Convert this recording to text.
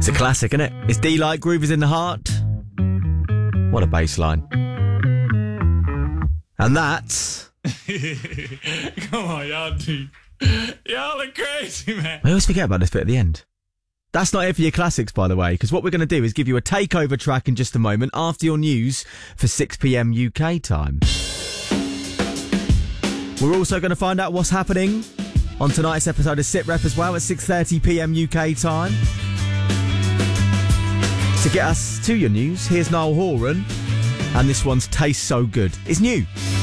It's a classic, isn't it? It's D-Light, Groove is in the Heart. What a bass line. And that's... Come on, y'all are crazy, man. I always forget about this bit at the end. That's not it for your classics, by the way, because what we're going to do is give you a takeover track in just a moment after your news for 6 p.m. UK time. We're also going to find out what's happening on tonight's episode of Sit Rep as well at 6:30 p.m. UK time. To get us to your news, here's Niall Horan, and this one's Tastes So Good. It's new.